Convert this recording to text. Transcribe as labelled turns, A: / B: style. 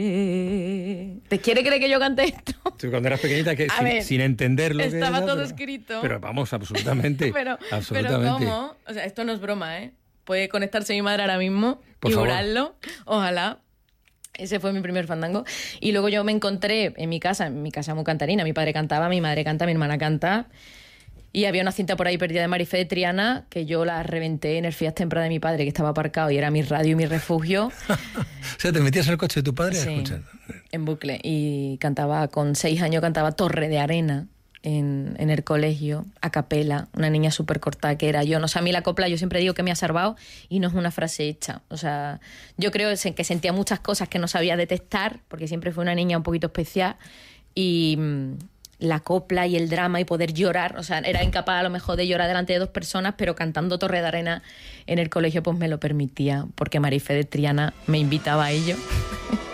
A: ¿Te quiere creer que yo cante esto?
B: Tú cuando eras pequeñita, que sin entender lo que era...
A: Estaba todo escrito.
B: Pero vamos, absolutamente.
A: pero
B: absolutamente.
A: ¿cómo? O sea, esto no es broma, ¿eh? Puede conectarse mi madre ahora mismo
B: Por
A: y
B: favor.
A: jurarlo. Ojalá. Ese fue mi primer fandango. Y luego yo me encontré en mi casa muy cantarina. Mi padre cantaba, mi madre canta, mi hermana canta. Y había una cinta por ahí perdida de Marifé de Triana que yo la reventé en el Fiat Tempra de mi padre, que estaba aparcado y era mi radio y mi refugio.
B: O sea, ¿te metías en el coche de tu padre a
A: Sí,
B: escuchar?
A: en bucle. Y cantaba, con 6 años cantaba Torre de Arena en el colegio, a capela, una niña súper corta que era yo. No sé, a mí la copla yo siempre digo que me ha salvado y no es una frase hecha. O sea, yo creo que sentía muchas cosas que no sabía detectar, porque siempre fui una niña un poquito especial y... la copla y el drama y poder llorar, o sea, era incapaz a lo mejor de llorar delante de 2 personas, pero cantando Torre de Arena en el colegio pues me lo permitía, porque Marifé de Triana me invitaba a ello.